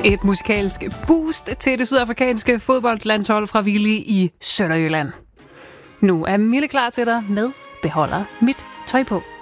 Et musikalsk boost til det sydafrikanske fodboldlandshold fra Willy i Sønderjylland. Nu er Mille klar til dig med Beholder mit tøj på.